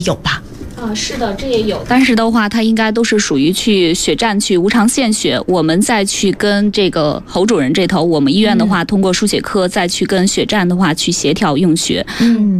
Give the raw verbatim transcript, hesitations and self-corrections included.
有吧？ 啊，是的，这也有，但是的话，它应该都是属于去血站去无偿献血，我们再去跟这个侯主任这头，我们医院的话，通过输血科再去跟血站的话去协调用血。 嗯。